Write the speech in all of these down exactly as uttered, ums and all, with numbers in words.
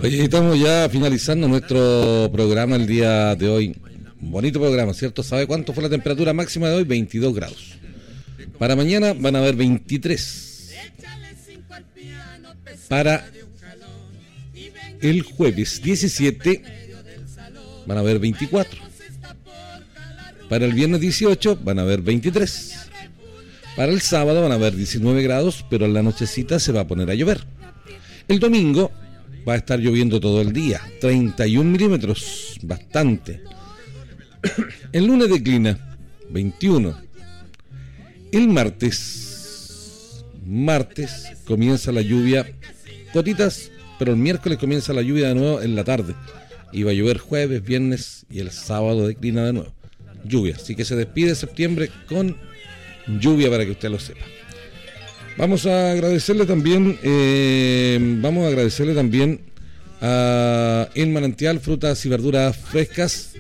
Oye, estamos ya finalizando nuestro programa el día de hoy. Bonito programa, ¿cierto? ¿Sabe cuánto fue la temperatura máxima de hoy? veintidós grados. Para mañana van a haber veintitrés. Para el jueves diecisiete van a haber veinticuatro. Para el viernes dieciocho van a haber veintitrés. Para el sábado van a haber diecinueve grados, pero en la nochecita se va a poner a llover. El domingo va a estar lloviendo todo el día, treinta y un milímetros, bastante. El lunes declina, veintiuno. El martes, martes comienza la lluvia, gotitas, pero el miércoles comienza la lluvia de nuevo en la tarde. Y va a llover jueves, viernes y el sábado declina de nuevo. Lluvia, así que se despide septiembre con lluvia para que usted lo sepa. Vamos a agradecerle también, eh, vamos a agradecerle también a El Manantial, frutas y verduras frescas,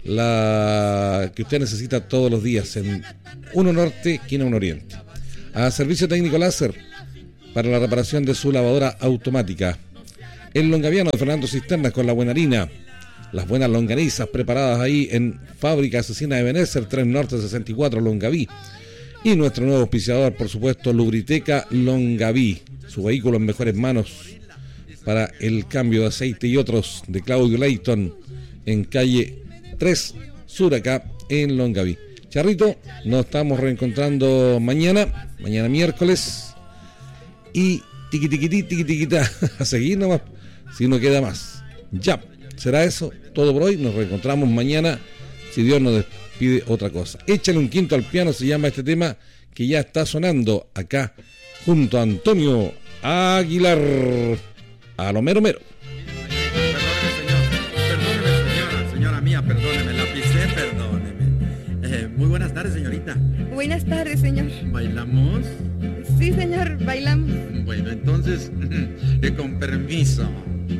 la que usted necesita todos los días en uno Norte, esquina uno Oriente. A Servicio Técnico Láser para la reparación de su lavadora automática. El Longaviano de Fernando Cisternas con la buena harina, las buenas longanizas preparadas ahí en Fábrica Asesina de Benécer, tres Norte sesenta y cuatro Longaví. Y nuestro nuevo auspiciador, por supuesto, Lubriteca Longaví, su vehículo en mejores manos para el cambio de aceite y otros, de Claudio Leighton, en calle tres Sur, acá en Longaví. Charrito, nos estamos reencontrando mañana, mañana miércoles, y tiqui tiqui tiqui tiqui tiquita, a seguir nomás, si no queda más. Ya, será eso, todo por hoy, nos reencontramos mañana, si Dios nos despide. Pide otra cosa. Échale un quinto al piano, se llama este tema que ya está sonando acá junto a Antonio Aguilar. A lo mero mero. Perdóneme, señor. Perdóneme, señora. Señora mía, perdóneme. La pisé, perdóneme. Eh, muy buenas tardes, señorita. Buenas tardes, señor. ¿Bailamos? Sí, señor, bailamos. Bueno, entonces, eh, con permiso.